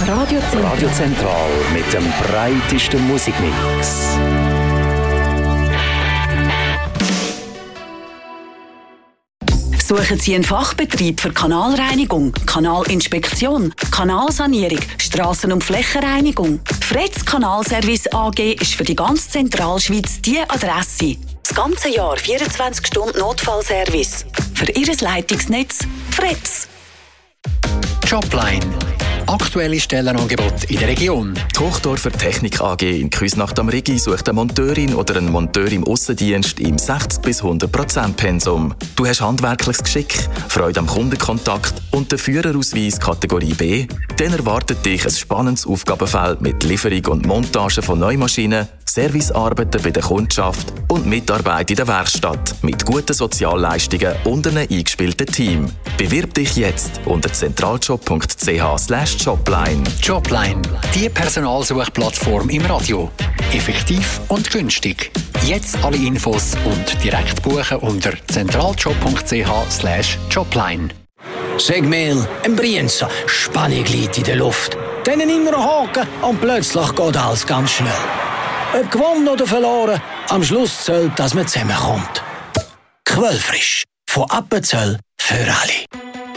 Radio Zentral mit dem breitesten Musikmix. Suchen Sie einen Fachbetrieb für Kanalreinigung, Kanalinspektion, Kanalsanierung, Strassen- und Flächenreinigung? Fretz Kanalservice AG ist für die ganze Zentralschweiz die Adresse. Das ganze Jahr 24 Stunden Notfallservice. Für Ihr Leitungsnetz Fretz. Jobline. Aktuelle Stellenangebote in der Region. Die Hochdorfer Technik AG in Küsnacht am Rigi sucht eine Monteurin oder einen Monteur im Aussendienst im 60-100% Pensum. Du hast handwerkliches Geschick, Freude am Kundenkontakt und den Führerausweis Kategorie B? Dann erwartet dich ein spannendes Aufgabenfeld mit Lieferung und Montage von Neumaschinen, Servicearbeiten bei der Kundschaft und Mitarbeit in der Werkstatt mit guten Sozialleistungen und einem eingespielten Team. Bewirb dich jetzt unter zentraljob.ch/Jobline. Jobline, die Personalsuchplattform im Radio. Effektiv und günstig. Jetzt alle Infos und direkt buchen unter zentraljob.ch/Jobline. Sag mir, ein Brienza, Spannung liegt in der Luft. Dann einen inneren Haken und plötzlich geht alles ganz schnell. Ob gewonnen oder verloren, am Schluss zählt, dass man zusammenkommt. Quellfrisch, von Appenzell für alle.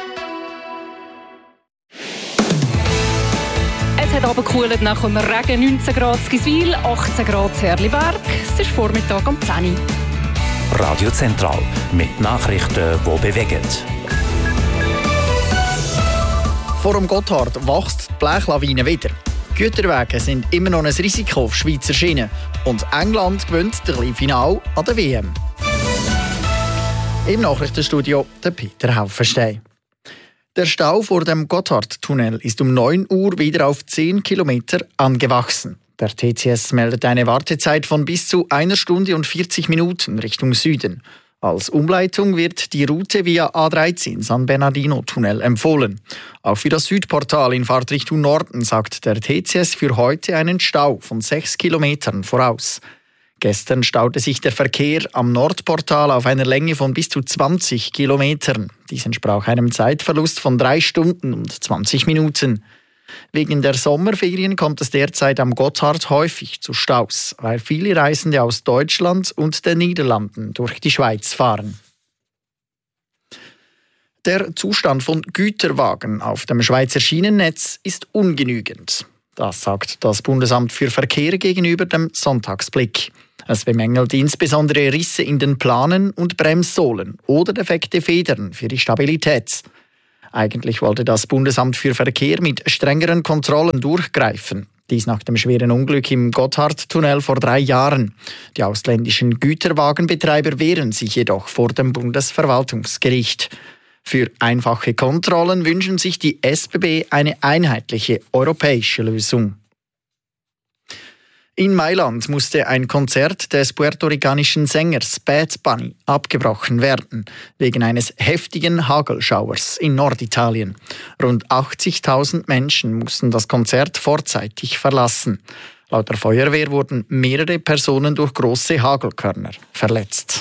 Es hat abgekühlt nach dem Regen. 19 Grad in Giswil, 18 Grad in Herliberg. Es ist Vormittag um 10 Uhr. Radio Zentral mit Nachrichten, die bewegen. Vor dem Gotthard wächst die Blechlawine wieder. Güterwege sind immer noch ein Risiko auf Schweizer Schienen. Und England gewinnt das Finale an der WM. Im Nachrichtenstudio der Peter Haufenstein. Der Stau vor dem Gotthardtunnel ist um 9 Uhr wieder auf 10 Kilometer angewachsen. Der TCS meldet eine Wartezeit von bis zu 1 Stunde und 40 Minuten Richtung Süden. Als Umleitung wird die Route via A13 San Bernardino-Tunnel empfohlen. Auch für das Südportal in Fahrtrichtung Norden sagt der TCS für heute einen Stau von 6 Kilometern voraus. Gestern staute sich der Verkehr am Nordportal auf einer Länge von bis zu 20 Kilometern. Dies entsprach einem Zeitverlust von 3 Stunden und 20 Minuten. Wegen der Sommerferien kommt es derzeit am Gotthard häufig zu Staus, weil viele Reisende aus Deutschland und den Niederlanden durch die Schweiz fahren. Der Zustand von Güterwagen auf dem Schweizer Schienennetz ist ungenügend. Das sagt das Bundesamt für Verkehr gegenüber dem Sonntagsblick. Es bemängelt insbesondere Risse in den Planen und Bremssohlen oder defekte Federn für die Stabilität. Eigentlich wollte das Bundesamt für Verkehr mit strengeren Kontrollen durchgreifen. Dies nach dem schweren Unglück im Gotthardtunnel vor 3 Jahren. Die ausländischen Güterwagenbetreiber wehren sich jedoch vor dem Bundesverwaltungsgericht. Für einfache Kontrollen wünschen sich die SBB eine einheitliche europäische Lösung. In Mailand musste ein Konzert des puerto-ricanischen Sängers Bad Bunny abgebrochen werden, wegen eines heftigen Hagelschauers in Norditalien. Rund 80.000 Menschen mussten das Konzert vorzeitig verlassen. Laut der Feuerwehr wurden mehrere Personen durch große Hagelkörner verletzt.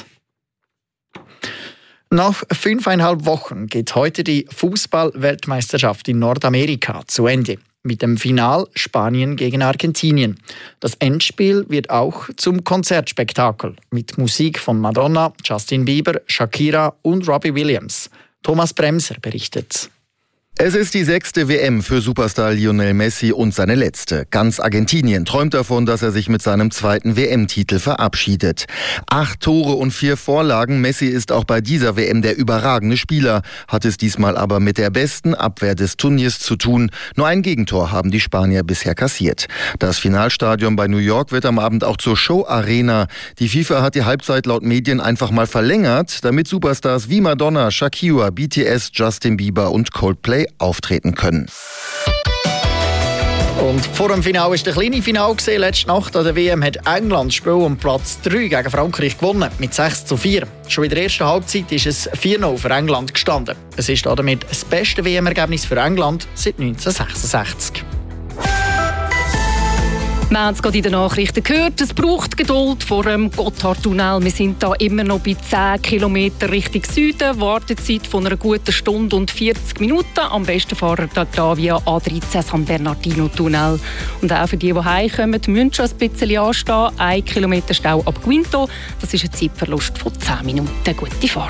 Nach 5,5 Wochen geht heute die Fußball-Weltmeisterschaft in Nordamerika zu Ende. Mit dem Final Spanien gegen Argentinien. Das Endspiel wird auch zum Konzertspektakel mit Musik von Madonna, Justin Bieber, Shakira und Robbie Williams. Thomas Bremser berichtet. Es ist die 6. WM für Superstar Lionel Messi und seine letzte. Ganz Argentinien träumt davon, dass er sich mit seinem 2. WM-Titel verabschiedet. 8 Tore und 4 Vorlagen. Messi ist auch bei dieser WM der überragende Spieler, hat es diesmal aber mit der besten Abwehr des Turniers zu tun. Nur ein Gegentor haben die Spanier bisher kassiert. Das Finalstadion bei New York wird am Abend auch zur Show-Arena. Die FIFA hat die Halbzeit laut Medien einfach mal verlängert, damit Superstars wie Madonna, Shakira, BTS, Justin Bieber und Coldplay auftreten können. Und vor dem Finale ist der kleine Finale gesehen. Letzte Nacht an der WM hat England das Spiel um Platz 3 gegen Frankreich gewonnen, mit 6:4. Schon in der ersten Halbzeit ist es 4:0 für England gestanden. Es ist damit das beste WM-Ergebnis für England seit 1966. Wir haben es gerade in den Nachrichten gehört, es braucht Geduld vor dem Gotthardtunnel. Wir sind da immer noch bei 10 Kilometer Richtung Süden. Wartezeit von einer guten Stunde und 40 Minuten. Am besten fahren da via A13 San Bernardino-Tunnel. Und auch für die heimkommen, müssen schon ein bisschen anstehen. 1 Kilometer Stau ab Guinto. Das ist ein Zeitverlust von 10 Minuten. Gute Fahrt.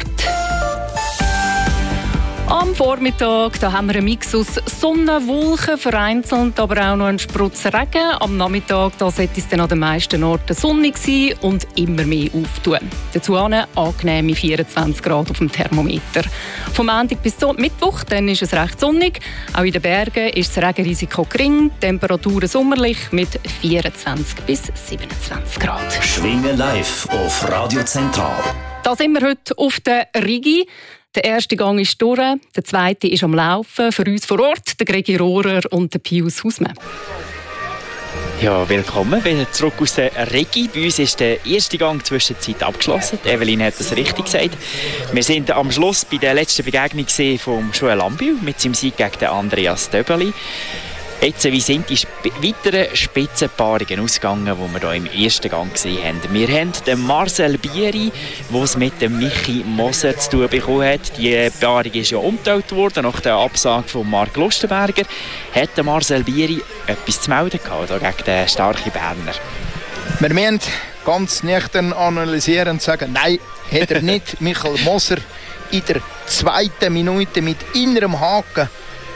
Am Vormittag da haben wir einen Mix aus Sonne, Wolken, vereinzelt aber auch noch einen Sprutzen Regen. Am Nachmittag da sollte es dann an den meisten Orten sonnig sein und immer mehr auftun. Dazu angenehme 24 Grad auf dem Thermometer. Vom Montag bis zum Mittwoch dann ist es recht sonnig. Auch in den Bergen ist das Regenrisiko gering. Temperaturen sommerlich mit 24 bis 27 Grad. Schwingen live auf Radio Zentral. Da sind wir heute auf der Rigi. Der erste Gang ist durch, der zweite ist am Laufen. Für uns vor Ort, der Gregi Rohrer und der Pius Hausmann. Ja, willkommen wieder zurück aus der Regi. Bei uns ist der erste Gang Zwischenzeit abgeschlossen. Evelyn hat das richtig gesagt. Wir sind am Schluss bei der letzten Begegnung von Joel Lambiel mit seinem Sieg gegen den Andreas Döbeli. Jetzt, wie sind die weiteren Spitzenpaarungen ausgegangen, die wir hier im ersten Gang gesehen haben? Wir haben den Marcel Bieri, der es mit dem Michi Moser zu tun bekommen hat. Die Paarung ist ja umgeteilt worden nach der Absage von Marc Lustenberger. Hat der Marcel Bieri etwas zu melden gehabt gegen den starken Berner? Wir müssen ganz nüchtern analysieren und sagen, nein, hat er nicht. Michael Moser in der 2. Minute mit innerem Haken,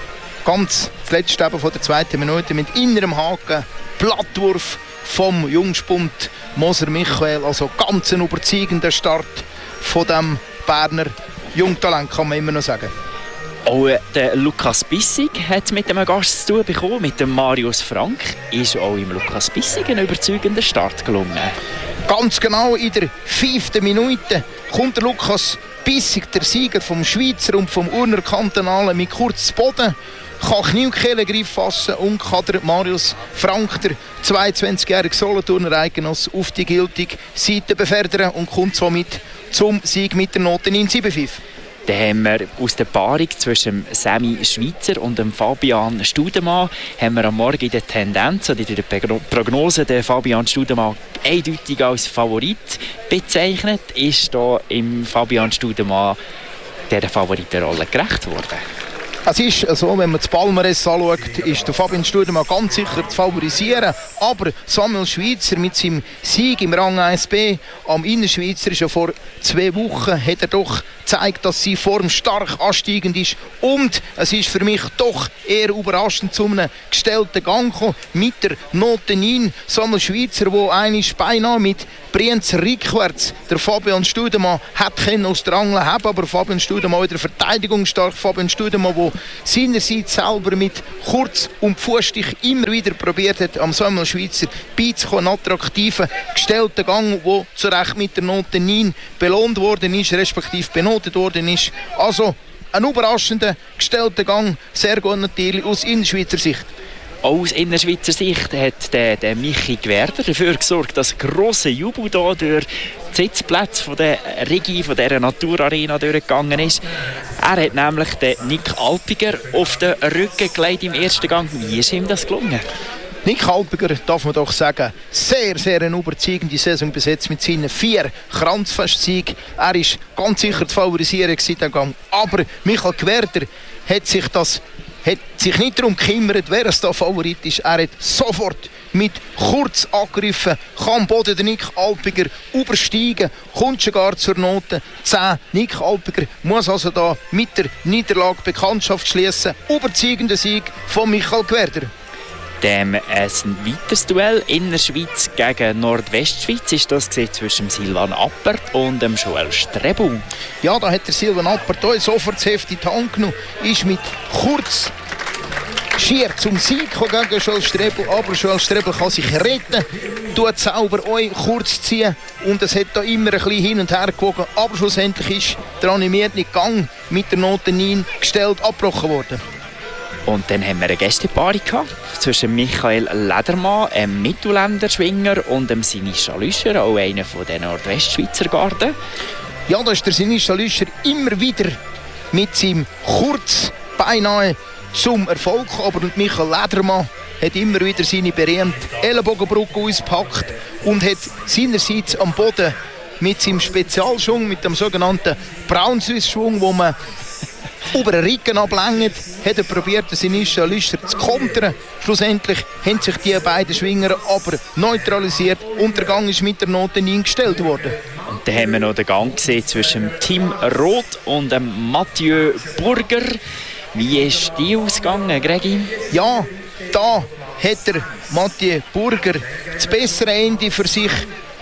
ganz das letzte eben von der 2. Minute mit innerem Haken, Plattwurf vom Jungspund Moser Michael. Also ganz ein überzeugender Start von dem Berner Jungtalent, kann man immer noch sagen. Auch der Lukas Bissig hat mit einem Gast zu tun bekommen, mit dem Marius Frank. Ist auch im Lukas Bissig ein überzeugender Start gelungen? Ganz genau, in der 5. Minute kommt der Lukas Bissig, der Sieger vom Schweizer und vom Urner Kantonalen, mit kurz zu Boden, kann Kniekehlegriff fassen und kann der Marius Frank, der 22-jährige Solothurner Eidgenoss, auf die gültige Seite befördern und kommt somit zum Sieg mit der Note 9,75. Dann haben wir aus der Paarung zwischen Sammy Schweizer und dem Fabian Studemann haben wir am Morgen in der Tendenz oder in der Prognose den Fabian Studemann eindeutig als Favorit bezeichnet. Ist da im Fabian Studemann der Favoritenrolle gerecht worden? Es ist so, wenn man das Palmares anschaut, ist der Fabian Studemann ganz sicher zu favorisieren. Aber Samuel Schweizer mit seinem Sieg im Rang 1b am Innerschweizer ist ja vor 2 Wochen, hat er doch gezeigt, dass seine Form stark ansteigend ist. Und es ist für mich doch eher überraschend zu einem gestellten Gang gekommen mit der Note 9. Samuel Schweizer, der einmal beinahe mit Brienzer rückwärts der Fabian Studemann hat aus der Angel haben, aber Fabian Studemann in der Verteidigung stark. Fabian Studemann, der seinerseits selber mit Kurz- und Fußstich immer wieder probiert hat, am Samuel Schweizer beizukommen. Einen attraktiven, gestellten Gang, der zu Recht mit der Note 9 belohnt worden ist, respektive benotet worden ist. Also ein überraschender, gestellter Gang, sehr gut natürlich aus Innerschweizer Sicht. Aus Innerschweizer Sicht hat der Michi Gwerder dafür gesorgt, dass grosser Jubel hier durch die Sitzplätze von der Rigi, von dieser Naturarena durchgegangen ist. Er hat nämlich den Nick Alpiger auf den Rücken gelegt im ersten Gang. Wie ist ihm das gelungen? Nick Alpiger, darf man doch sagen, sehr, sehr eine überzeugende Saison besetzt mit seinen 4 Kranzfestsiegen. Er war ganz sicher zu favorisieren in diesem Gang. Aber Michael Gwerder hat sich nicht darum gekümmert, wer es da Favorit ist. Er hat sofort mit kurz angegriffen, kann Boden der Nick Alpiger übersteigen, kommt sogar zur Note 10. Nick Alpiger muss also da mit der Niederlage Bekanntschaft schließen. Überzeugender Sieg von Michael Gwerder. Ein weiteres Duell Innerschweiz gegen Nordwestschweiz ist das zwischen Silvan Appert und Joel Strebel. Ja, da hat der Silvan Appert sofort das Heft in die Hand genommen, ist mit kurz schier zum Sieg gegen Joel Strebel, aber Joel Strebel kann sich retten, tut selber kurz ziehen und es hat da immer ein bisschen hin und her gewogen, aber schlussendlich ist der animierte Gang mit der Note 9 gestellt abgebrochen worden. Und dann haben wir eine Gästepaarung zwischen Michael Ledermann, einem Mittelländer Schwinger, und dem Sinischa Lüscher, auch einer von den Nordwestschweizer Garden. Ja, da ist der Sinischa Lüscher immer wieder mit seinem Kurz beinahe zum Erfolg, aber Michael Ledermann hat immer wieder seine berühmte Ellenbogenbrücke ausgepackt und hat seinerseits am Boden mit seinem Spezialschwung, mit dem sogenannten Braun-Swiss-Schwung, wo man über den Rücken ablenkt, hat er probiert, Sinischa Lüscher zu kontern. Schlussendlich haben sich die beiden Schwinger aber neutralisiert und der Gang ist mit der Note eingestellt worden. Und dann haben wir noch den Gang gesehen zwischen Tim Roth und Mathieu Burger. Wie ist die ausgegangen, Gregi? Ja, da hat der Mathieu Burger das bessere Ende für sich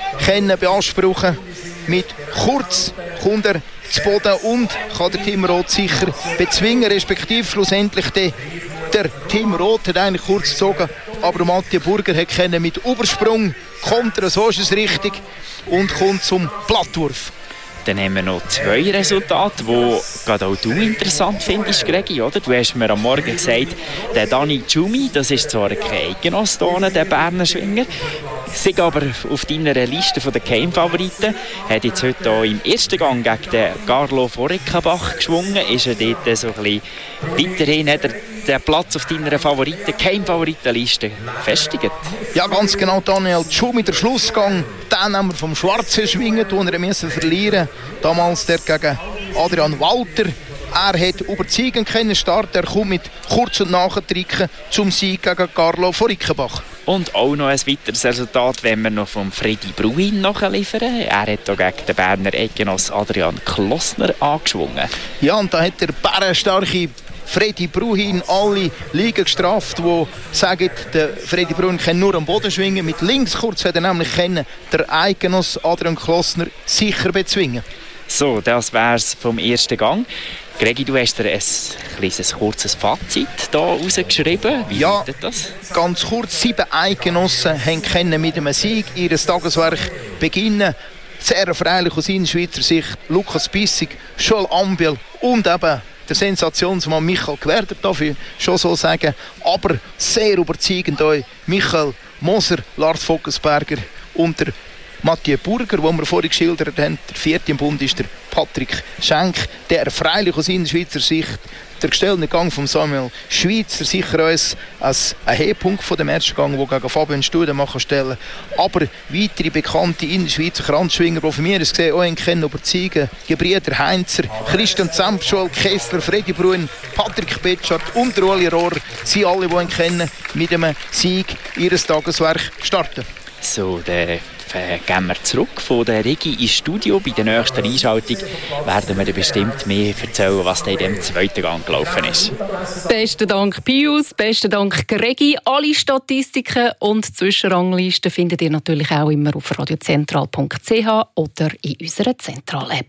beanspruchen. Mit kurz kommt er zu Boden und kann der Tim Roth sicher bezwingen, respektive schlussendlich der Tim Roth hat eigentlich kurz gezogen, aber Mathieu Burger hat mit Übersprung kontern, so ist es richtig, und kommt zum Plattwurf. Dann haben wir noch 2 Resultate, die gerade auch du interessant findest, Gregi, oder? Du hast mir am Morgen gesagt, der Dani Tschumi, das ist zwar kein Genoss hier, der Berner Schwinger, ist aber auf deiner Liste der Geheimfavoriten, hat jetzt heute auch im ersten Gang gegen den Carlo Voricabach geschwungen, ist er dort so ein bisschen weiterhin, hat er den Platz auf deiner Geheimfavoritenliste festigt. Ja, ganz genau, Daniel Tschumi, der Schlussgang, den haben wir vom Schwarzen schwingen, den er verlieren musste. Damals der gegen Adrian Walter. Er hat überzeugend können starten. Er kommt mit Kurz- und Nachtricken zum Sieg gegen Carlo Voricabach. Und auch noch ein weiteres Resultat, wenn wir noch vom Freddy Bruin nachliefern. Er hat hier gegen den Berner Eidgenoss Adrian Klossner angeschwungen. Ja, und da hat der bärenstarke Freddy Bruin alle Ligen gestraft, die sagen, der Freddy Bruin kann nur am Boden schwingen. Mit links kurz hat er nämlich der Eidgenoss Adrian Klossner sicher bezwingen. So, das wär's vom ersten Gang. Gregi, du hast dir ein kleines, kurzes Fazit hier rausgeschrieben. Wie lautet das? Ganz kurz, 7 Eidgenossen können mit einem Sieg ihr Tageswerk beginnen. Sehr erfreulich aus Schweizer Sicht. Lukas Bissig, Joel Ambiel und eben der Sensationsmann Michael Gwerder, darf ich schon so sagen. Aber sehr überzeugend euch Michael Moser, Lars Vogelsberger und der Mathieu Burger, den wir vorhin geschildert haben. Der 4. im Bund ist der Patrick Schenk, der freilich aus Schweizer Sicht der gestellte Gang von Samuel Schweitzer sicher uns als ein Höhepunkt von dem ersten Gang, der gegen Fabian Studemann stellen kann. Aber weitere bekannte Innerschweizer Kranzschwinger, die von mir aus gesehen auch kennen, überzeugen. Die Brüder Heinzer, Christian Zemp, Joel Kessler, Freddy Bruin, Patrick Betschart und der Ueli Rohr sind alle, die ihn kennen, mit einem Sieg ihres Tageswerk starten. So, gehen wir zurück von der Regi ins Studio. Bei der nächsten Einschaltung werden wir bestimmt mehr erzählen, was in dem zweiten Gang gelaufen ist. Besten Dank Pius, besten Dank Regi. Alle Statistiken und Zwischenranglisten findet ihr natürlich auch immer auf radiozentral.ch oder in unserer Zentral-App.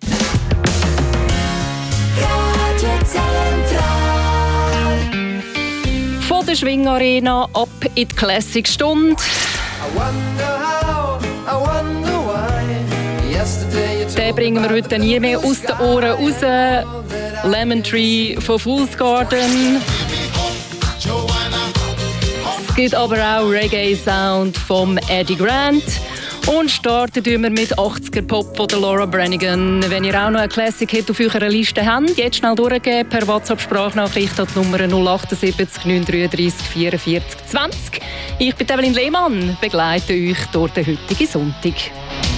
Von der Schwingarena ab in die Classic-Stunde. Den bringen wir heute nie mehr aus den Ohren raus. Lemon Tree von Fool's Garden. Es gibt aber auch Reggae-Sound vom Eddie Grant. Und starten wir mit 80er-Pop von der Laura Branigan. Wenn ihr auch noch eine Classic-Hit auf eurer Liste habt, jetzt schnell durchgeben per WhatsApp-Sprachnachricht an die Nummer 078 933 44 20. Ich bin Evelyn Lehmann, begleite euch durch den heutigen Sonntag.